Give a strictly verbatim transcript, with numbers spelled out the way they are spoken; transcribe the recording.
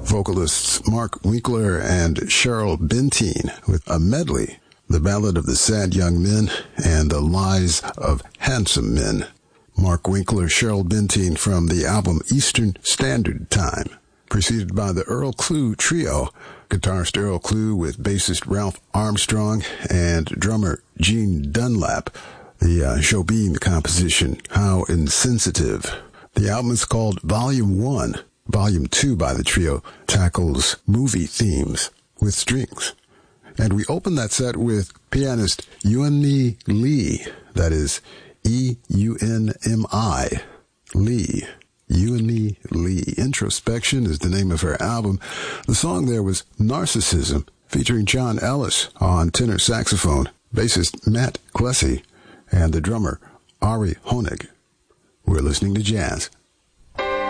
vocalists Mark Winkler and Cheryl Benteen with a medley, The Ballad of the Sad Young Men and The Lies of Handsome Men. Mark Winkler, Cheryl Benteen from the album Eastern Standard Time, preceded by the Earl Klugh Trio, guitarist Earl Klugh with bassist Ralph Armstrong and drummer Gene Dunlap. The uh, Jobim composition, How Insensitive. The album is called Volume one. Volume two by the trio tackles movie themes with strings. And we open that set with pianist Eunmi Lee. That is E U N M I, Lee. Eunmi Lee. Introspection is the name of her album. The song there was Narcissism, featuring John Ellis on tenor saxophone, bassist Matt Klesse, and the drummer Ari Honig. We're listening to jazz